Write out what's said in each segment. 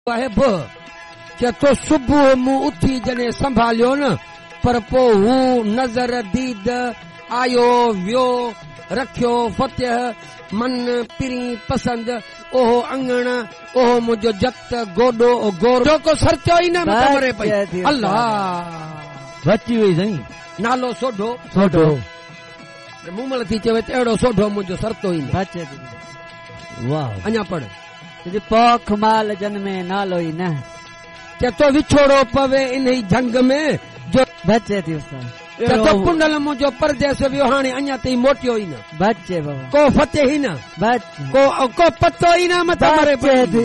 आहे चए तो सुबुह मूं उथी जॾहिं संभालियो न पर पोइ हू नज़र दीद आयो वियो रखियो फतेह मन पिरी पसंद ओहो अंगण ओहो मुंहिंजो जत गोॾो गोर जेको सरचो ई न मरे पई अल्लाह बची वई साईं नालो सोढो सोढो मूमल थी चवे त अहिड़ो सोढो मुंहिंजो सरतो ई न वाह अञा पढ़ पोख माल जनमे नालो ई न चए तो विछोड़ो पवे इन ई जंग में जो बचे थी उस्ताद चए तो कुंडल मुंहिंजो परदेस वियो हाणे अञा ताईं मोटियो ई न बचे बाबा को फतेह ई न बचे को पतो ई न मथे मरे बचे थी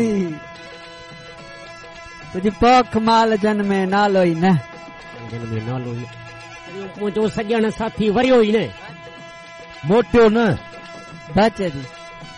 तुझी पोख माल जनमे नालो ई न जनमे नालो ई मुंहिंजो सॼण साथी वरियो ई न मोटियो न बचे थी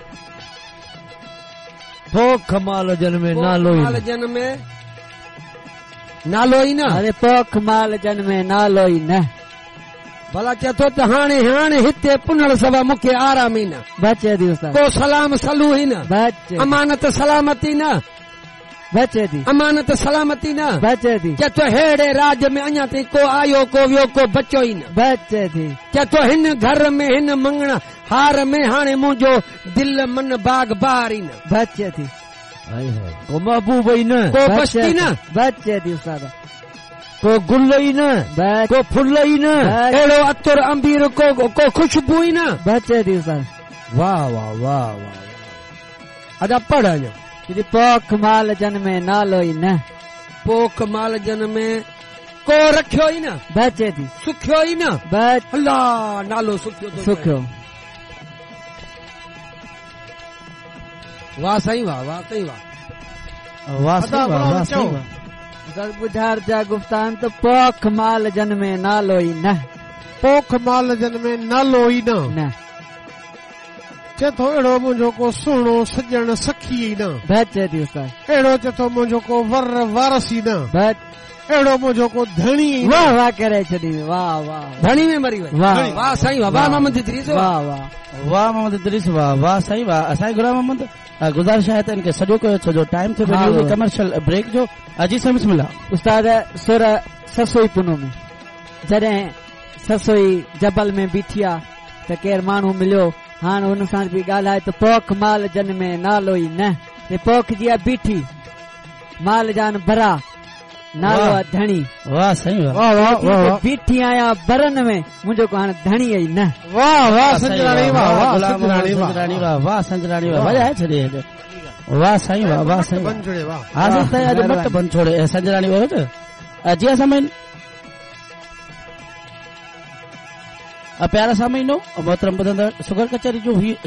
पोख माल जनमे नालो ई माल जनमे नालो ई न अरे पोख माल जनमे नालो ई न भला चए थो त हाणे हिते पुनल सभा मूंखे आराम ई न बचे थी उस्ताद को सलाम सलू ई न बचे अमानत सलामती न बचे थी अमानत सलामती न बचे थी चए थो हेड़े राज में अञा ताईं को आयो को वियो को बचो ई न बचे थी चए थो हिन घर में हिन मंगण हार में हाणे मुंहिंजो दिल मन बाग बहार ई न बचे थी को महबूब ई न को बस्ती न बचे थी उस्ताद को गुल ई न को फुल ई न अहिड़ो अतुर अंबीर को खुशबू ई न बचे थी उस्ताद वाह वाह वाह वाह अदा पढ़ अञा पोख माल जनमे नालो ई न पोख माल जन में को रखियो ई न बचे थी सुखियो ई न बच अल्लाह नालो सुखियो तो सुखियो वाह साईं वाह वाह साईं वाह वाह साईं वाह वाह साईं वाह बुझार जा गुफ्तान तो पोख माल जनमे नालो ई न पोख माल जनमे नालो ई न चए थो अहिड़ो मुंहिंजो को सुहिणो सॼण सखी ई न बचे थी उस्ताद अहिड़ो चए थो मुंहिंजो को वर वारस ई न अहिड़ो मुंहिंजो को धणी वाह वाह करे छॾी वाह वाह धणी में मरी वई वाह वाह साईं वाह वाह मोहम्मद इदरीस वाह वाह वाह मोहम्मद इदरीस वाह वाह साईं वाह असांजे गुलाम मोहम्मद गुज़ारिश आहे त इनखे सॼो कयो छो जो टाइम थियो कमर्शियल ब्रेक जो अजी साईं बिस्मिल्लाह उस्ताद सुर ससोई पुनो में जॾहिं ससोई जबल में बीठी आहे त केरु माण्हू मिलियो हाणे हुन सां बि ॻाल्हाए त पोख माल जनमे नालो ई न पोख जी आहे बीठी माल जान भरा नालो आहे धणी वाह साईं वाह वाह वाह बीठी आहियां बरन में मुंहिंजो को हाणे धणी ई न वाह वाह संजराणी वाह वाह संजराणी वाह वाह संजराणी वाह वॼाए छॾे वाह साईं वाह वाह साईं बन छोड़े वाह हाज़िर साईं अॼु मट बन छोड़े संजराणी वियो त जी असां प्यारा सामीनो मोहतरम ॿुधंदड़ सुगर कचहरी जो